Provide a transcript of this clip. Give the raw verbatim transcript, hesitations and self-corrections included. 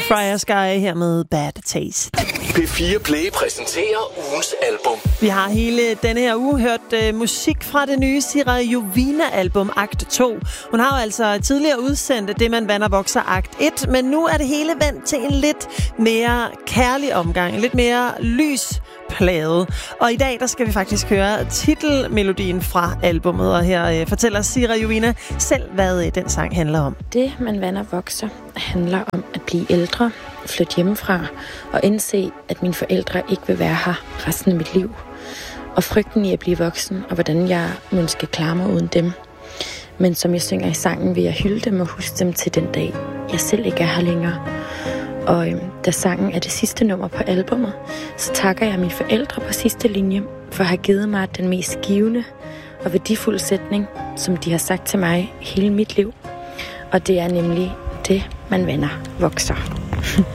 Freya Sky her med Bad Taste. P fire Play præsenterer ugens album. Vi har hele denne her uge hørt uh, musik fra det nye Sira Jovina-album Akt to. Hun har jo altså tidligere udsendt Det man vander vokser Akt et, men nu er det hele vendt til en lidt mere kærlig omgang, en lidt mere lys plade. Og i dag der skal vi faktisk høre titelmelodien fra albummet, og her uh, fortæller Sira Jovina selv, hvad uh, den sang handler om. Det man vander vokser handler om at blive ældre, flytte hjemmefra og indse, at mine forældre ikke vil være her resten af mit liv. Og frygten i at blive voksen, og hvordan jeg måske skal klare mig uden dem. Men som jeg synger i sangen, vil jeg hylde dem og huske dem til den dag, jeg selv ikke er her længere. Og øhm, da sangen er det sidste nummer på albummet, så takker jeg mine forældre på sidste linje for at have givet mig den mest givende og værdifulde sætning, som de har sagt til mig hele mit liv. Og det er nemlig det, man vander vokser.